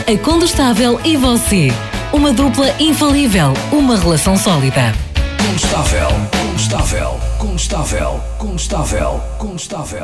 A Condestável e você. Uma dupla infalível, uma relação sólida. Condestável, condestável, condestável, condestável, condestável.